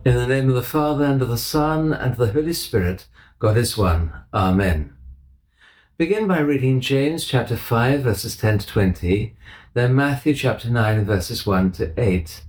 In the name of the Father, and of the Son, and of the Holy Spirit, God is one. Amen. Begin by reading James chapter 5, verses 10 to 20, then Matthew chapter 9, verses 1 to 8.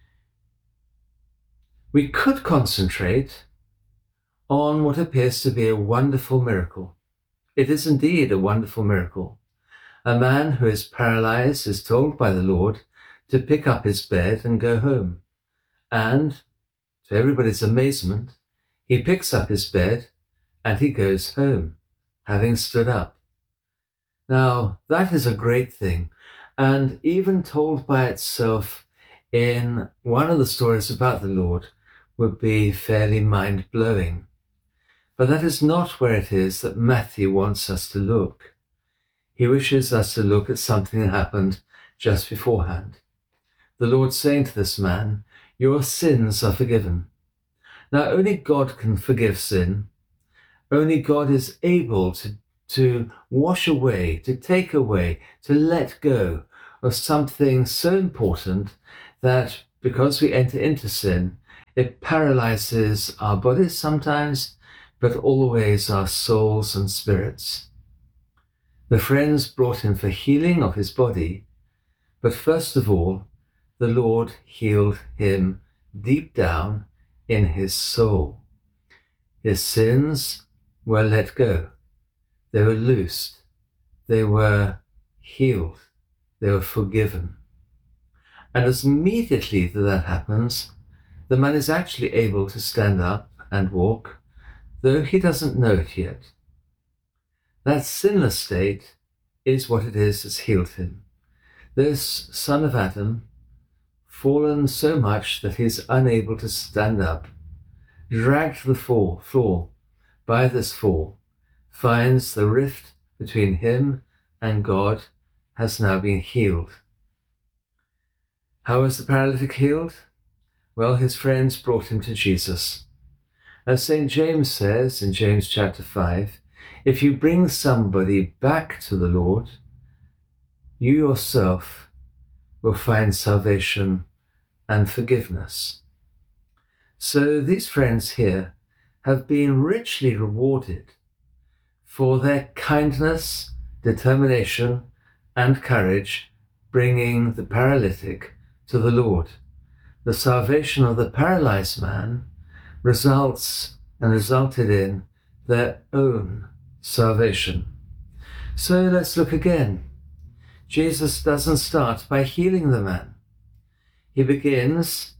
We could concentrate on what appears to be a wonderful miracle. It is indeed a wonderful miracle. A man who is paralyzed is told by the Lord to pick up his bed and go home. And, to everybody's amazement, he picks up his bed and he goes home, having stood up. Now, that is a great thing, and even told by itself in one of the stories about the Lord would be fairly mind-blowing. But that is not where it is that Matthew wants us to look. He wishes us to look at something that happened just beforehand. The Lord saying to this man, "Your sins are forgiven." Now, only God can forgive sin. Only God is able to wash away, to take away, to let go of something so important that because we enter into sin, it paralyzes our bodies sometimes, but always our souls and spirits. The friends brought him for healing of his body, but first of all, the Lord healed him deep down in his soul. His sins were let go. They were loosed. They were healed. They were forgiven. And as immediately that happens, the man is actually able to stand up and walk, though he doesn't know it yet. That sinless state is what it is that's healed him. This son of Adam, fallen so much that he is unable to stand up, dragged to the floor by this fall, finds the rift between him and God has now been healed. How was the paralytic healed? Well, his friends brought him to Jesus. As St. James says in James chapter 5, if you bring somebody back to the Lord, you yourself will find salvation and forgiveness. So these friends here have been richly rewarded for their kindness, determination, and courage, bringing the paralytic to the Lord. The salvation of the paralyzed man resulted in their own salvation. So let's look again. Jesus doesn't start by healing the man. He begins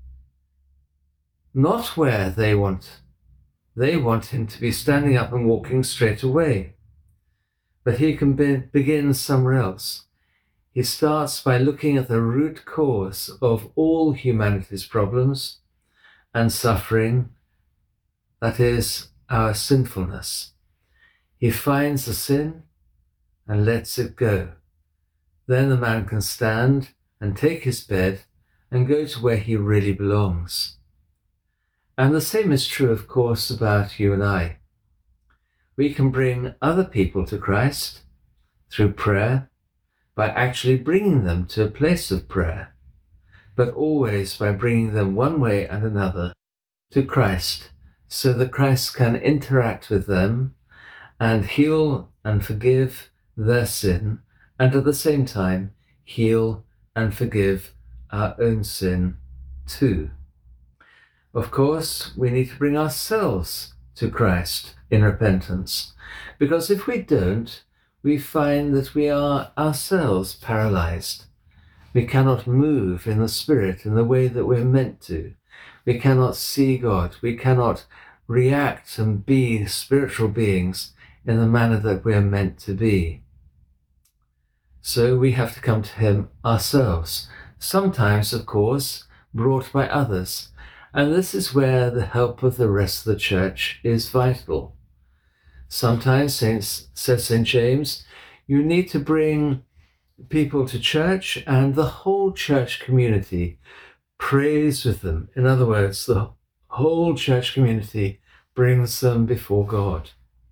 not where they want. They want him to be standing up and walking straight away. But he can begin somewhere else. He starts by looking at the root cause of all humanity's problems and suffering, that is, our sinfulness. He finds the sin and lets it go. Then the man can stand and take his bed and go to where he really belongs. And the same is true, of course, about you and I. We can bring other people to Christ through prayer, by actually bringing them to a place of prayer, but always by bringing them one way and another to Christ, so that Christ can interact with them and heal and forgive their sin, and at the same time heal and forgive our own sin too. Of course, we need to bring ourselves to Christ in repentance, because if we don't, we find that we are ourselves paralyzed. We cannot move in the Spirit in the way that we're meant to. We cannot see God. We cannot react and be spiritual beings in the manner that we're meant to be. So we have to come to Him ourselves, sometimes, of course, brought by others. And this is where the help of the rest of the church is vital. Sometimes, says St. James, you need to bring people to church and the whole church community prays with them. In other words, the whole church community brings them before God.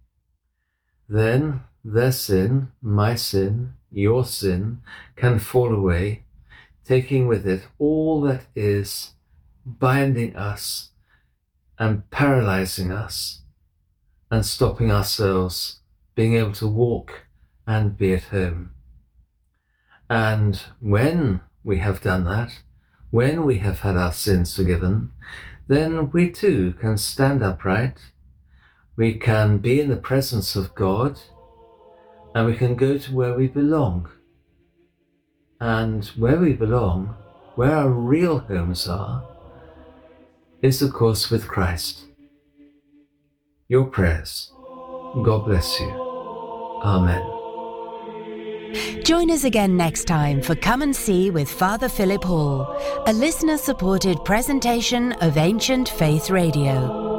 Then their sin, my sin, your sin, can fall away, taking with it all that is binding us and paralyzing us and stopping ourselves being able to walk and be at home. And when we have done that, when we have had our sins forgiven, then we too can stand upright, we can be in the presence of God, and we can go to where we belong. And where we belong, where our real homes are, is of course with Christ. Your prayers. God bless you. Amen. Join us again next time for Come and See with Father Philip Hall, a listener-supported presentation of Ancient Faith Radio.